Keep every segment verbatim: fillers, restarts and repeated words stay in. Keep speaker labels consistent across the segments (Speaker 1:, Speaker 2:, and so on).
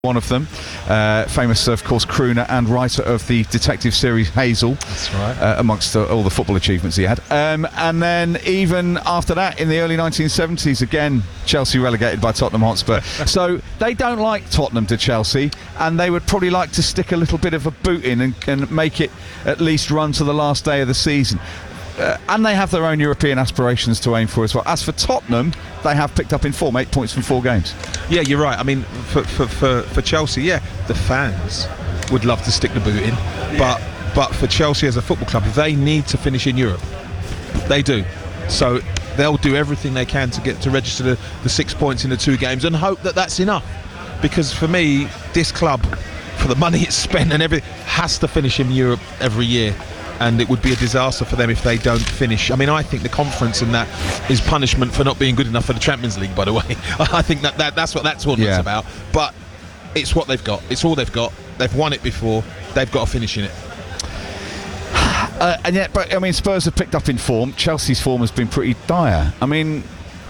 Speaker 1: one of them, uh, famous of course crooner and writer of the detective series Hazel.
Speaker 2: That's right.
Speaker 1: Uh, amongst uh, all the football achievements he had. Um, and then even after that, in the early nineteen seventies, again Chelsea relegated by Tottenham Hotspur. So they don't like Tottenham to Chelsea, and they would probably like to stick a little bit of a boot in and, and make it at least run to the last day of the season. Uh, and they have their own European aspirations to aim for as well. As for Tottenham, they have picked up in form, eight points from four games.
Speaker 2: Yeah, you're right. I mean, for for, for, for Chelsea, yeah, the fans would love to stick the boot in, but but for Chelsea as a football club, they need to finish in Europe. They do. So they'll do everything they can to get to register the, the six points in the two games and hope that that's enough. Because for me, this club, for the money it's spent and everything, has to finish in Europe every year. And it would be a disaster for them if they don't finish. I mean, I think the conference and that is punishment for not being good enough for the Champions League, by the way. I think that, that that's what that tournament's
Speaker 1: yeah.
Speaker 2: about. But it's what they've got. It's all they've got. They've won it before. They've got to finish in it.
Speaker 1: Uh, and yet, but I mean, Spurs have picked up in form. Chelsea's form has been pretty dire. I mean,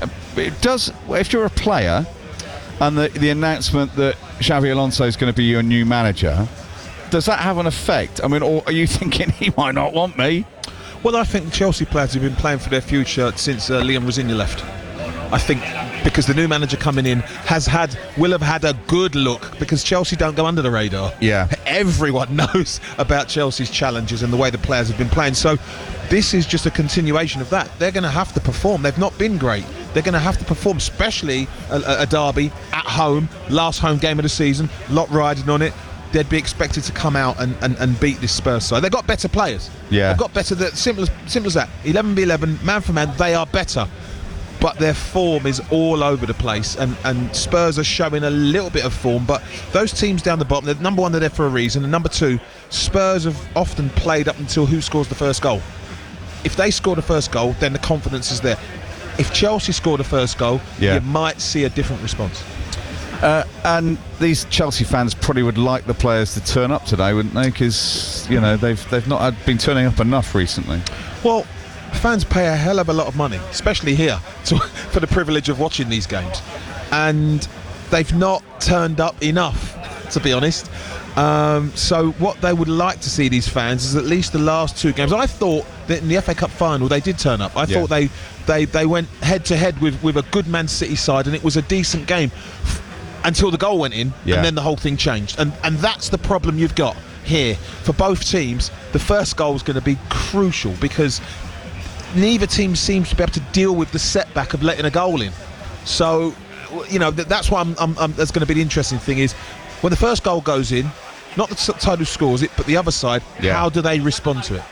Speaker 1: it does. If you're a player, and the, the announcement that Xabi Alonso is going to be your new manager, does that have an effect? I mean, or are you thinking he might not want me?
Speaker 2: Well, I think the Chelsea players have been playing for their future since uh, Liam Rosenior left. I think because the new manager coming in has had, will have had a good look, because Chelsea don't go under the radar.
Speaker 1: Yeah.
Speaker 2: Everyone knows about Chelsea's challenges and the way the players have been playing. So this is just a continuation of that. They're going to have to perform. They've not been great. They're going to have to perform, especially a, a derby at home, last home game of the season, lot riding on it. They'd be expected to come out and, and, and beat this Spurs side. They've got better players.
Speaker 1: Yeah.
Speaker 2: They've got better. Simple as, simple as that. eleven v eleven, man for man, they are better. But their form is all over the place. And, and Spurs are showing a little bit of form. But those teams down the bottom, they're, number one, they're there for a reason. And number two, Spurs have often played up until who scores the first goal. If they score the first goal, then the confidence is there. If Chelsea score the first goal, yeah. you might see a different response.
Speaker 1: Uh, and these Chelsea fans probably would like the players to turn up today, wouldn't they? Because you know they've they've not had, been turning up enough recently.
Speaker 2: Well, fans pay a hell of a lot of money, especially here, to, for the privilege of watching these games, and they've not turned up enough, to be honest. Um, so what they would like to see, these fans, is at least the last two games. I thought that in the F A Cup final they did turn up. I yeah. thought they, they they went head to head with with a good Man City side, and it was a decent game. Until the goal went in, yeah. and then the whole thing changed. And and that's the problem you've got here. For both teams, the first goal is going to be crucial, because neither team seems to be able to deal with the setback of letting a goal in. So, you know, that's why I'm, I'm, I'm, that's going to be the interesting thing is, when the first goal goes in, not the side who scores it, but the other side, yeah. how do they respond to it?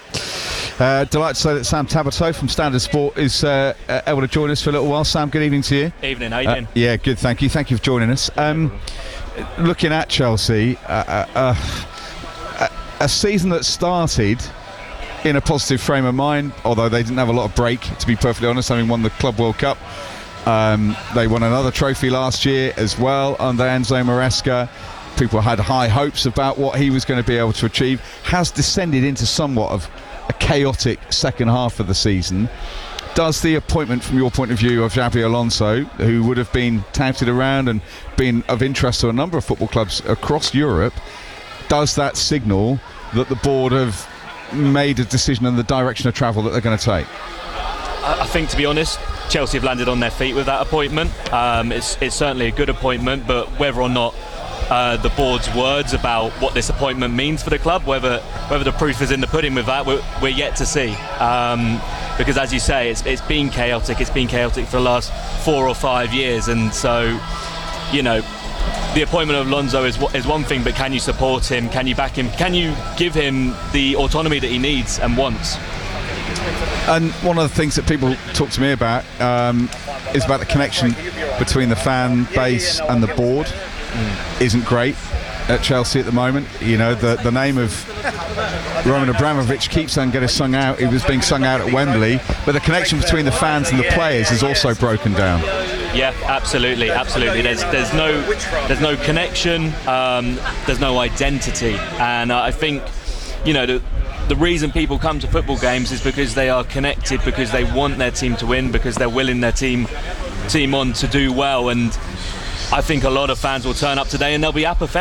Speaker 1: Uh, delighted to say that Sam Tabato from Standard Sport is uh, able to join us for a little while. Sam, good evening to you.
Speaker 3: Evening, how you
Speaker 1: uh,
Speaker 3: doing?
Speaker 1: Yeah, good, thank you. Thank you for joining us. Um, looking at Chelsea, uh, uh, a season that started in a positive frame of mind, although they didn't have a lot of break, to be perfectly honest, having won the Club World Cup. Um, they won another trophy last year as well under Enzo Maresca. People had high hopes about what he was going to be able to achieve. Has descended into somewhat of a chaotic second half of the season. Does the appointment, from your point of view, of Xabi Alonso, who would have been touted around and been of interest to a number of football clubs across Europe, does that signal that the board have made a decision on the direction of travel that they're going to take?
Speaker 3: I think, to be honest, Chelsea have landed on their feet with that appointment. Um, it's, it's certainly a good appointment, but whether or not Uh, the board's words about what this appointment means for the club, whether whether the proof is in the pudding with that, we're, we're yet to see. Um, because, as you say, it's it's been chaotic. It's been chaotic for the last four or five years, and so, you know, the appointment of Alonso is is one thing, but can you support him? Can you back him? Can you give him the autonomy that he needs and wants?
Speaker 1: And one of the things that people talk to me about um, is about the connection between the fan base and the board. Mm. Isn't great at Chelsea at the moment. You know, the the name of Roman Abramovich keeps on getting sung out. It was being sung out at Wembley, but the connection between the fans and the players is also broken down.
Speaker 3: Yeah, absolutely, absolutely. There's there's no there's no connection. Um, there's no identity, and uh, I think, you know, the the reason people come to football games is because they are connected, because they want their team to win, because they're willing their team team on to do well. And I think a lot of fans will turn up today and they'll be apathetic.